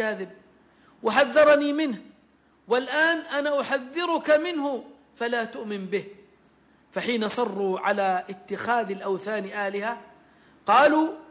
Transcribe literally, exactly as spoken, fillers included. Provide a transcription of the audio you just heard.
كاذب وحذرني منه، والآن أنا أحذرك منه فلا تؤمن به. فحين صروا على اتخاذ الأوثان آلهة قالوا